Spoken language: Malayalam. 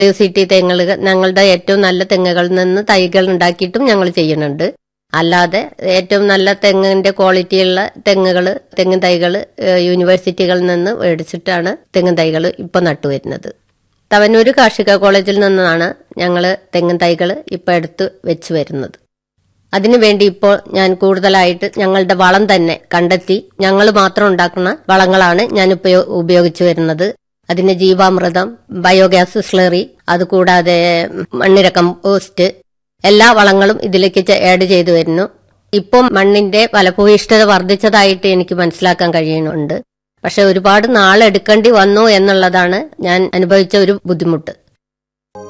സിറ്റി തെങ്ങുകൾ ഞങ്ങളുടെ ഏറ്റവും നല്ല തെങ്ങുകളിൽ നിന്ന് തൈകൾ ഉണ്ടാക്കിയിട്ടും ഞങ്ങൾ ചെയ്യുന്നുണ്ട്. അല്ലാതെ ഏറ്റവും നല്ല തെങ്ങിന്റെ ക്വാളിറ്റിയുള്ള തെങ്ങിൻ തൈകൾ യൂണിവേഴ്സിറ്റികളിൽ നിന്ന് മേടിച്ചിട്ടാണ് തെങ്ങിൻ തൈകൾ ഇപ്പൊ നട്ടുവരുന്നത്. തവനൂര് കാർഷിക കോളേജിൽ നിന്നാണ് ഞങ്ങൾ തെങ്ങിൻ തൈകൾ ഇപ്പൊ എടുത്ത് വെച്ച് വരുന്നത്. അതിനുവേണ്ടി ഇപ്പോൾ ഞാൻ കൂടുതലായിട്ട് ഞങ്ങളുടെ വളം തന്നെ കണ്ടെത്തി ഞങ്ങൾ മാത്രം ഉണ്ടാക്കുന്ന വളങ്ങളാണ് ഞാനിപ്പോൾ ഉപയോഗിച്ചു വരുന്നത്. അതിന് ജീവാമൃതം, ബയോഗ്യാസ് സ്ലറി, അതുകൂടാതെ മണ്ണിര കമ്പോസ്റ്റ്, എല്ലാ വളങ്ങളും ഇതിലേക്ക് ആഡ് ചെയ്തു വരുന്നു. ഇപ്പം മണ്ണിന്റെ ഫലഭൂയിഷ്ഠത വർദ്ധിച്ചതായിട്ട് എനിക്ക് മനസ്സിലാക്കാൻ കഴിയുന്നുണ്ട്. പക്ഷെ ഒരുപാട് നാളെടുക്കേണ്ടി വന്നു എന്നുള്ളതാണ് ഞാൻ അനുഭവിച്ച ഒരു ബുദ്ധിമുട്ട്.